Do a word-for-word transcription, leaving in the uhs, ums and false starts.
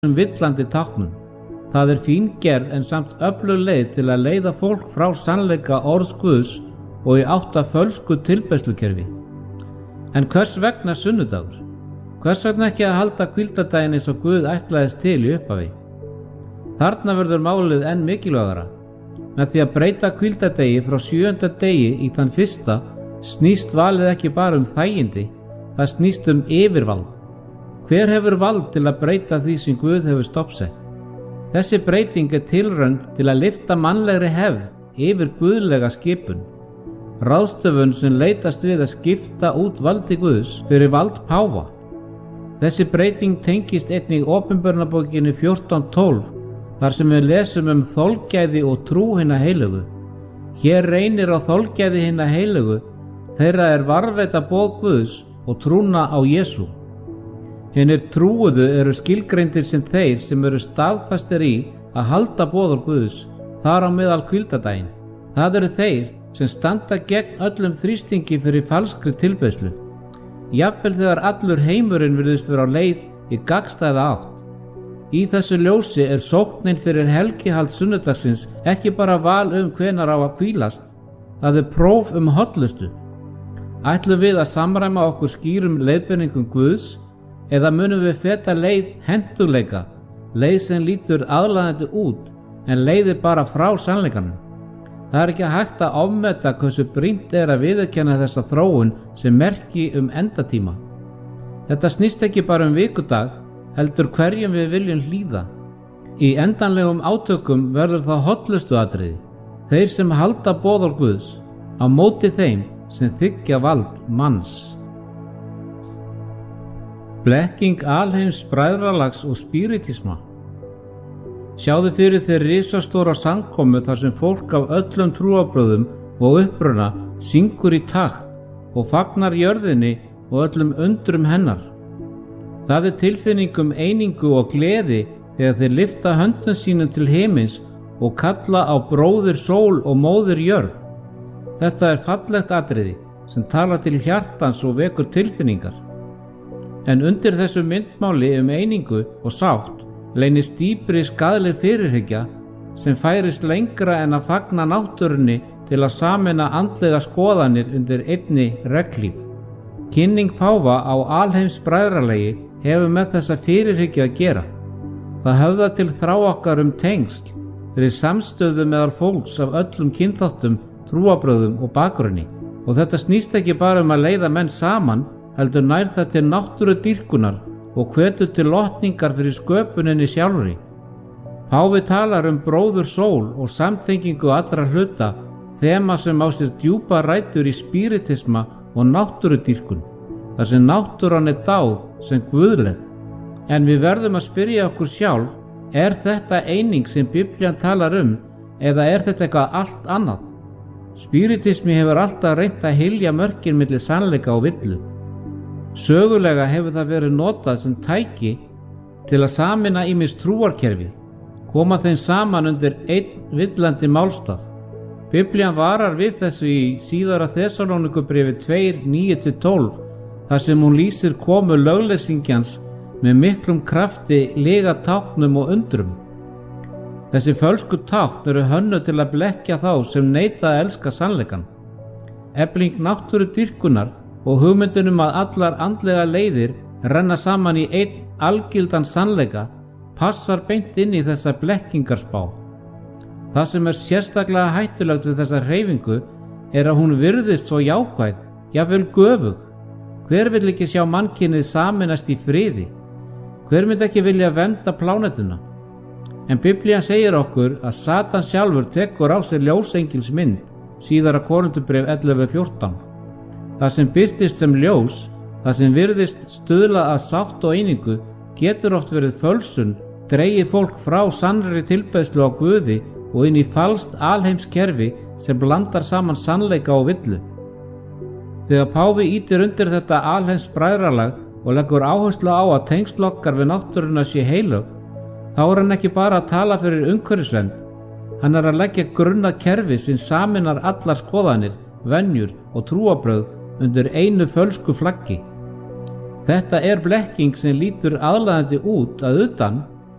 þessum villandi táknum. Það er fíngerð en samt öflug leið til að leiða fólk frá sannleika orðs Guðs og í átt að fölsku tilbeiðslukerfi. En hvers vegna sunnudagur? Hvers vegna ekki að halda hvíldardaginn eins og Guð ætlaðist til í upphafi? Þarna verður málið enn mikilvægara. Með því að breyta hvíldardegi frá sjöunda degi í þann fyrsta snýst valið ekki bara um þægindi, það snýst um yfirvald. Hver hefur vald til að breyta því sem Guð hefur stoppsett? Þessi breyting er tilraun til að lyfta mannlegri hefð yfir guðlega skipun. Ráðstöfun sem leitast við að skipta út valdi Guðs fyrir vald páfa. Þessi breyting tengist einnig Opinberunarbókinni fjórtán tólf þar sem við lesum um þolgæði og trú hinna heilögu. Hér reynir á þolgæði hinna heilögu, þeirra er varðveita boð Guðs og trúna á Jesú. Hinir trúuðu eru skilgreindir sem þeir sem eru staðfastir í að halda boðorð Guðs, þar á meðal hvíldardaginn. Það eru þeir sem standa gegn öllum þrýstingi fyrir falskri tilbeiðslu. Jafnvel þegar allur heimurinn virðist vera á leið í gagnstæða átt. Í þessu ljósi er sóknin fyrir helgihald sunnudagsins ekki bara val um hvenar á að hvílast, það er próf um hollustu. Ætlum við að samræma okkur skýrum leiðbeiningum Guðs eða munum við feta leið hentugleika, leið sem lítur aðlaðandi út en leiðir bara frá sannleikanum? Það er ekki hægt að ofmeta hversu brýnt er að viðurkenna þessa þróun sem merki um endatíma. Þetta snýst ekki bara um vikudag, heldur hverjum við viljum hlýða. Í endanlegum átökum verður það hollustuatriði, þeir sem halda boðorð Guðs á móti þeim sem þiggja vald manns. Blekking alheims bræðralags og spiritisma. Sjáðu fyrir þér risastóra samkomu þar sem fólk af öllum trúarbrögðum og uppruna syngur í takt og fagnar jörðinni og öllum undrum hennar. Það er tilfinning um einingu og gleði þegar þeir lyfta höndum sínum til himins og kalla á bróðir sól og móðir jörð. Þetta er fallegt atriði sem talar til hjartans og vekur tilfinningar. En undir þessu myndmáli um einingu og sátt leynist dýpri skaðleg fyrirhyggja sem færist lengra en að fagna náttúrunni til að sameina andlega skoðanir undir einni reglíf. Kynning páfa á alheims bræðralagi hefur með þessa fyrirhyggju að gera. Það höfðar til þrá okkar um tengsl fyrir samstöðu meðal fólks af öllum kynþáttum, trúarbrögðum og bakgrunni. Og þetta snýst ekki bara um að leiða menn saman, heldur nær það til náttúru dýrkunar og hvetur til lotningar fyrir sköpuninni sjálfri. Páfi talar um bróður sól og samtengingu allra hluta, þema sem á sér djúpa rætur í spiritisma og náttúru dýrkun, þar sem náttúran er dáð sem guðleg. En við verðum að spyrja okkur sjálf, er þetta eining sem Biblían talar um eða er þetta eitthvað allt annað? Spiritismi hefur alltaf reynt að hylja mörkin milli sannleika og villu. Sögulega hefur það verið notað sem tæki til að sameina ýmis trúarkerfi, koma þeim saman undir einn villandi málstað. Biblían varar við þessu í síðara Þessalónikubréfi tvö níu til tólf þar sem hún lýsir komu lögleysingjans með miklum krafti, lyga táknum og undrum. Þessi fölsku tákn eru hönnuð til að blekkja þá sem neita að elska sannleikann. Efling náttúru dýrkunar og hugmyndunum að allar andlega leiðir renna saman í einn algildan sannleika passar beint inn í þessa blekkingarspá. Það sem er sérstaklega hættulegt við þessa hreyfingu er að hún virðist svo jákvæð, jafnvel göfug. Hver vill ekki sjá mannkynið sameinast í friði? Hver myndi ekki vilja vernda plánetuna? En Biblían segir okkur að Satan sjálfur tekur á sig ljósengils mynd, síðara Korinthubréf ellefu fjórtán. Það sem birtist sem ljós, það sem virðist stuðla að sátt og einingu, getur oft verið fölsun, dregið fólk frá sannri tilbeiðslu á Guði og inn í falskt alheimskerfi sem blandar saman sannleika og villu. Þegar páfi ýtir undir þetta alheims bræðralag og leggur áherslu á að tengsl okkar við náttúruna sé heilög, þá er hann ekki bara að tala fyrir umhverfisvernd, hann er að leggja grunn að kerfi sem sameinar allar skoðanir, venjur og trúarbrögð undir einu fölsku flaggi. Þetta er blekking sem lítur aðlaðandi út að utan